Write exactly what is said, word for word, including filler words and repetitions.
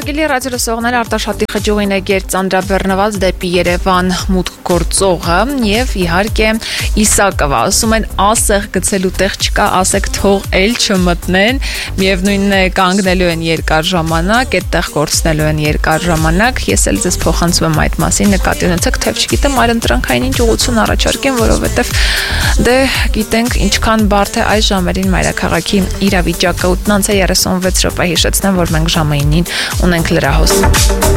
Հարգելի ռադիոլսողներ, Արտաշատի խճուղին է գերծանրաբեռնված դեպի Երևան մուտք գործողը եւ իհարկե Իսակովը ասում են ասեղ գցելու տեղ չկա, ասեք թող էլ չմտնեն, միևնույնն է կանգնելու են երկար ժամանակ, այդտեղ կորցնելու են երկար ժամանակ։ Ես էլ ձեզ փոխանցում եմ այդ մասին, նկատի ունեցեք, թե չգիտեմ այլընտրանքային ինչ ուղղություն առաջարկեմ, որովհետեւ դե գիտենք ինչքան բարդ է այս ժամերին մայրաքաղաքի իրավիճակը։ ութ երեսունվեց րոպե հիշեցնեմ, որ մենք ժամը ինին ունենք լրահոս։